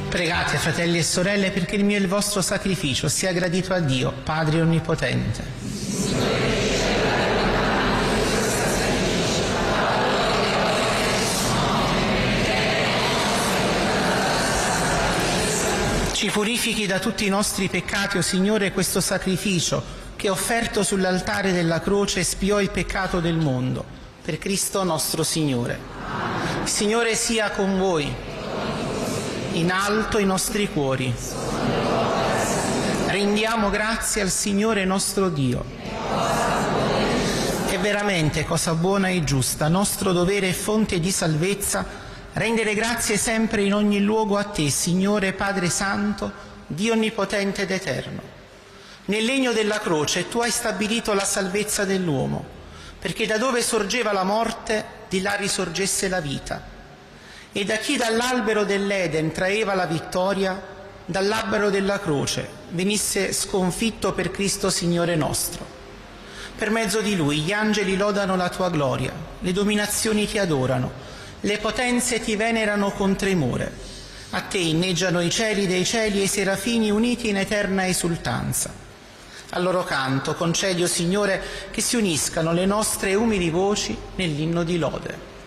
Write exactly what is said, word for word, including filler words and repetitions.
Pregate, fratelli e sorelle, perché il mio e il vostro sacrificio sia gradito a Dio, Padre Onnipotente. Ci purifichi da tutti i nostri peccati, o Signore, questo sacrificio che offerto sull'altare della croce espiò il peccato del mondo. Per Cristo nostro Signore. Il Signore sia con voi. In alto i nostri cuori. Rendiamo grazie al Signore nostro Dio. È veramente cosa buona e giusta, nostro dovere e fonte di salvezza, rendere grazie sempre in ogni luogo a Te, Signore Padre Santo, Dio Onnipotente ed Eterno. Nel legno della croce Tu hai stabilito la salvezza dell'uomo, perché da dove sorgeva la morte, di là risorgesse la vita. E da chi dall'albero dell'Eden traeva la vittoria, dall'albero della croce venisse sconfitto per Cristo Signore nostro. Per mezzo di Lui gli angeli lodano la Tua gloria, le dominazioni Ti adorano, le potenze Ti venerano con tremore. A Te inneggiano i cieli dei cieli e i serafini uniti in eterna esultanza. Al loro canto concedi, o Signore, che si uniscano le nostre umili voci nell'inno di lode.